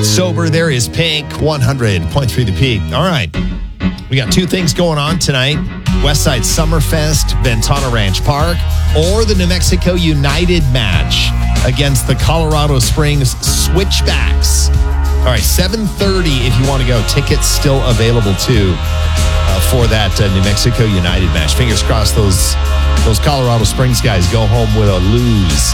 Sober, there is Pink, 100.3 The Peak. All right. We got two things going on tonight. Westside Summerfest, Ventana Ranch Park, or the New Mexico United match against the Colorado Springs Switchbacks. All right, 7:30 if you want to go. Tickets still available, too, for that New Mexico United match. Fingers crossed those Colorado Springs guys go home with a lose.